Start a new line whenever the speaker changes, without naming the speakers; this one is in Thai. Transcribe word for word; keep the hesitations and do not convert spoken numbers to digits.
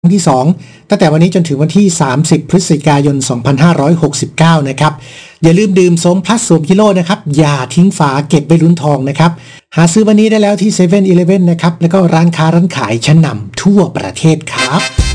รั้งที่สองตั้งแต่วันนี้จนถึงวันที่สามสิบพฤศจิกายนสองพันห้าร้อยหกสิบเก้านะครับอย่าลืมดื่มโสมพลัสโสมกิโลนะครับอย่าทิ้งฝาเก็บไว้ลุ้นทองนะครับหาซื้อวันนี้ได้แล้วที่ เซเว่น อีเลฟเว่น นะครับแล้วก็ร้านค้าร้านขายชั้นนำทั่วประเทศครับ